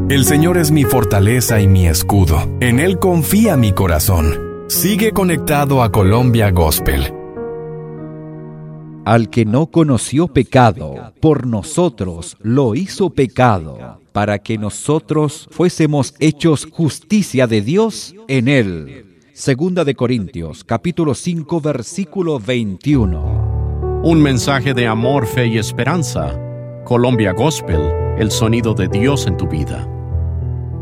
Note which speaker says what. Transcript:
Speaker 1: El Señor es mi fortaleza y mi escudo. En Él confía mi corazón. Sigue conectado a Colombia Gospel.
Speaker 2: Al que no conoció pecado, por nosotros lo hizo pecado, para que nosotros fuésemos hechos justicia de Dios en Él. Segunda de Corintios, capítulo 5, versículo 21.
Speaker 3: Un mensaje de amor, fe y esperanza. Colombia Gospel, el sonido de Dios en tu vida.